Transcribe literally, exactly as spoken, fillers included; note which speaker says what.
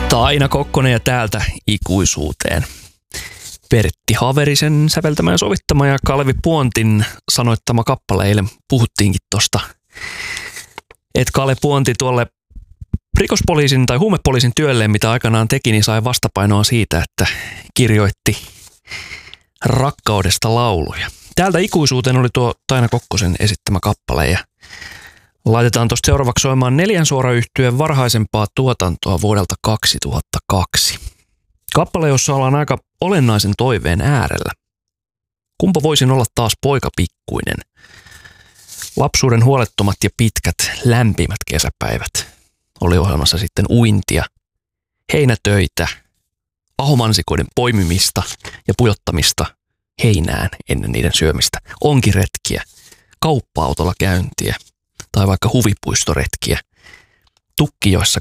Speaker 1: Taina Kokkonen ja täältä ikuisuuteen. Pertti Haverisen säveltämä ja sovittama ja Kalevi Puontin sanoittama kappale. Eilen puhuttiinkin tosta, että Kale Puonti tuolle rikospoliisin tai huumepoliisin työlleen, mitä aikanaan teki, niin sai vastapainoa siitä, että kirjoitti rakkaudesta lauluja. Täältä ikuisuuteen oli tuo Taina Kokkosen esittämä kappale ja laitetaan tuosta seuraavaksi soimaan Neljän Suora-yhtyeen varhaisempaa tuotantoa vuodelta kaksituhattakaksi. Kappale, jossa ollaan aika olennaisen toiveen äärellä. Kumpa voisin olla taas poika pikkuinen. Lapsuuden huolettomat ja pitkät, lämpimät kesäpäivät. Oli ohjelmassa sitten uintia, heinätöitä, ahomansikoiden poimimista ja pujottamista heinään ennen niiden syömistä. Onkiretkiä, kauppa-autolla käyntiä tai vaikka huvipuistoretkiä. Tukkijoissa